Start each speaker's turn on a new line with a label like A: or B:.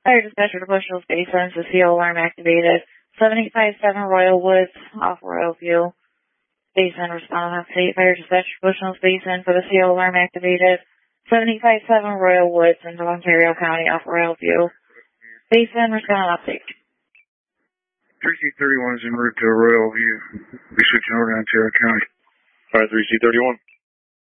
A: Fire dispatcher to Bushel Basin, the CO alarm activated. 787 Royal Woods, off Royal View. Basin, respond on state. Fire dispatcher to Bushel Basin for the CO alarm activated. 757 Royal Woods in Ontario County, off Royal View. Basin, respond update.
B: 3C31 is en route to Royal View. We'll be switching over to Ontario County.
C: Alright, 3C31.